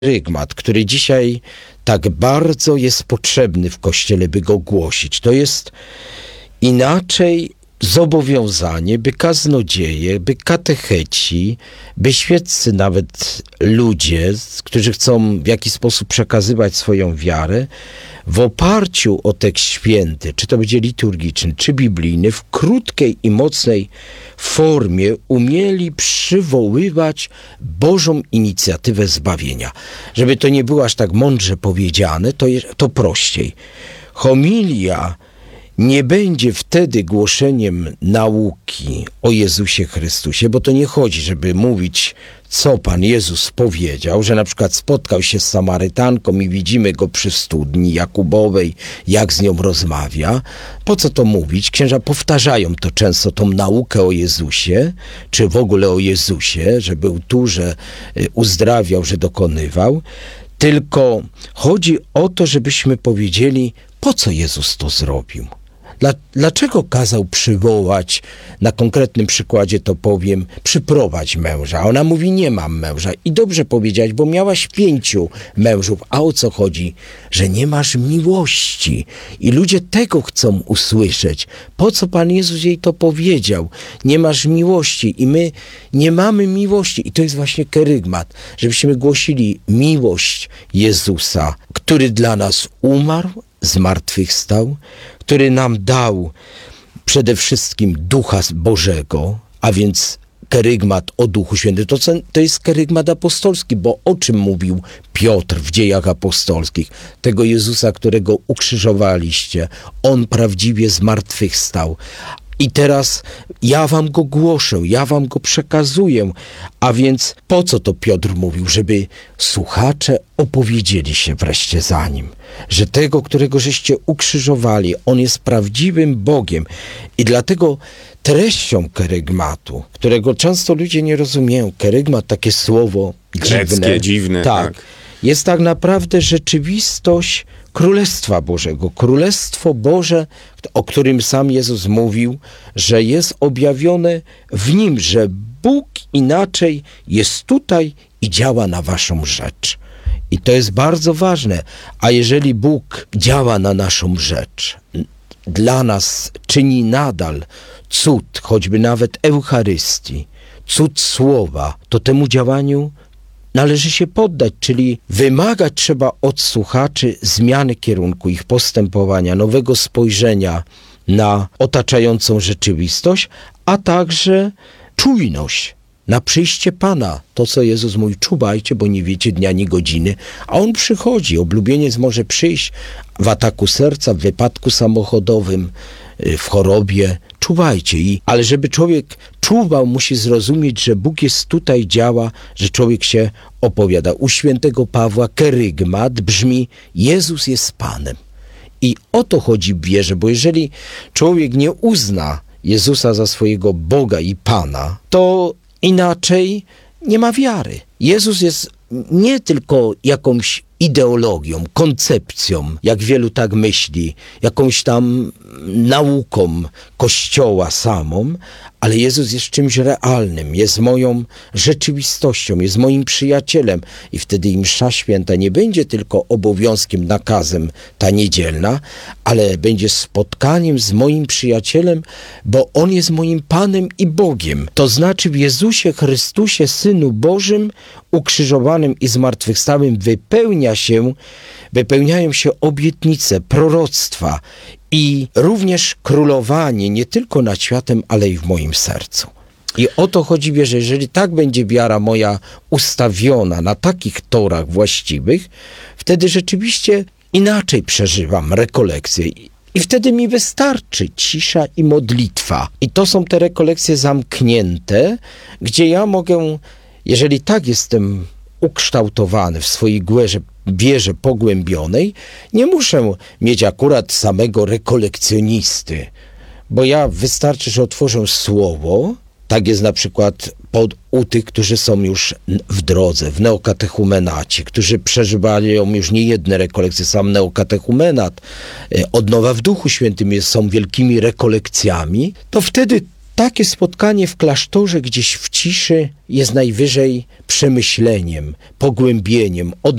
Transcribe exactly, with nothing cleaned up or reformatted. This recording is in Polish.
Kerygmat, który dzisiaj tak bardzo jest potrzebny w Kościele, by go głosić. To jest inaczej zobowiązanie, by kaznodzieje, by katecheci, by świeccy nawet ludzie, którzy chcą w jakiś sposób przekazywać swoją wiarę, w oparciu o tekst święty, czy to będzie liturgiczny, czy biblijny, w krótkiej i mocnej formie umieli przywoływać Bożą inicjatywę zbawienia. Żeby to nie było aż tak mądrze powiedziane, to, jest, to prościej. Homilia nie będzie wtedy głoszeniem nauki o Jezusie Chrystusie, bo to nie chodzi, żeby mówić, co Pan Jezus powiedział, że na przykład spotkał się z Samarytanką i widzimy go przy studni Jakubowej, jak z nią rozmawia. Po co to mówić? Księża powtarzają to często, tą naukę o Jezusie, czy w ogóle o Jezusie, że był tu, że uzdrawiał, że dokonywał. Tylko chodzi o to, żebyśmy powiedzieli, po co Jezus to zrobił. Dlaczego kazał przywołać, na konkretnym przykładzie to powiem, przyprowadź męża? Ona mówi, nie mam męża. I dobrze powiedziałeś, bo miałaś pięciu mężów. A o co chodzi? Że nie masz miłości. I ludzie tego chcą usłyszeć. Po co Pan Jezus jej to powiedział? Nie masz miłości. I my nie mamy miłości. I to jest właśnie kerygmat. Żebyśmy głosili miłość Jezusa, który dla nas umarł, zmartwychwstał, który nam dał przede wszystkim Ducha Bożego, a więc kerygmat o Duchu Świętym. To, to jest kerygmat apostolski, bo o czym mówił Piotr w Dziejach Apostolskich? Tego Jezusa, którego ukrzyżowaliście. On prawdziwie zmartwychwstał. I teraz ja wam go głoszę, ja wam go przekazuję. A więc po co to Piotr mówił? Żeby słuchacze opowiedzieli się wreszcie za nim. Że tego, którego żeście ukrzyżowali, on jest prawdziwym Bogiem. I dlatego treścią kerygmatu, którego często ludzie nie rozumieją, kerygmat, takie słowo greckie, dziwne, dziwne tak, tak, jest tak naprawdę rzeczywistość Królestwa Bożego. Królestwo Boże, o którym sam Jezus mówił, że jest objawione w nim, że Bóg inaczej jest tutaj i działa na waszą rzecz. I to jest bardzo ważne. A jeżeli Bóg działa na naszą rzecz, dla nas czyni nadal cud, choćby nawet Eucharystii, cud słowa, to temu działaniu należy się poddać, czyli wymagać trzeba od słuchaczy zmiany kierunku ich postępowania, nowego spojrzenia na otaczającą rzeczywistość, a także czujność na przyjście Pana. To, co Jezus mówi, czuwajcie, bo nie wiecie dnia ani godziny, a On przychodzi. Oblubieniec może przyjść w ataku serca, w wypadku samochodowym, w chorobie. Czuwajcie. I, ale żeby człowiek czuwał, musi zrozumieć, że Bóg jest tutaj, działa, że człowiek się opowiada. U świętego Pawła kerygmat brzmi, Jezus jest Panem. I o to chodzi w wierze, bo jeżeli człowiek nie uzna Jezusa za swojego Boga i Pana, to inaczej nie ma wiary. Jezus jest nie tylko jakąś ideologią, koncepcją, jak wielu tak myśli, jakąś tam nauką Kościoła samą, ale Jezus jest czymś realnym, jest moją rzeczywistością, jest moim przyjacielem i wtedy i msza święta nie będzie tylko obowiązkiem, nakazem ta niedzielna, ale będzie spotkaniem z moim przyjacielem, bo On jest moim Panem i Bogiem. To znaczy w Jezusie Chrystusie, Synu Bożym, ukrzyżowanym i zmartwychwstałym wypełnia się, wypełniają się obietnice, proroctwa i również królowanie nie tylko nad światem, ale i w moim sercu. I o to chodzi, że jeżeli tak będzie wiara moja ustawiona na takich torach właściwych, wtedy rzeczywiście inaczej przeżywam rekolekcje. I wtedy mi wystarczy cisza i modlitwa. I to są te rekolekcje zamknięte, gdzie ja mogę, jeżeli tak jestem ukształtowany w swojej wierze, wierze pogłębionej, nie muszę mieć akurat samego rekolekcjonisty, bo ja wystarczy, że otworzę słowo, tak jest na przykład pod, u tych, którzy są już w drodze, w neokatechumenacie, którzy przeżywają już nie jedne rekolekcje, sam neokatechumenat, odnowa w Duchu Świętym jest, są wielkimi rekolekcjami, to wtedy takie spotkanie w klasztorze gdzieś w ciszy jest najwyżej przemyśleniem, pogłębieniem, od